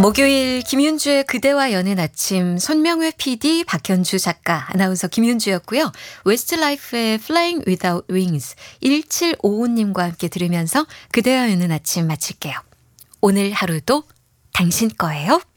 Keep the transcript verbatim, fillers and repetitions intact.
목요일 김윤주의 그대와 여는 아침, 손명회 피디, 박현주 작가, 아나운서 김윤주였고요. 웨스트라이프의 Flying Without Wings 일칠오오님과 함께 들으면서 그대와 여는 아침 마칠게요. 오늘 하루도 당신 거예요.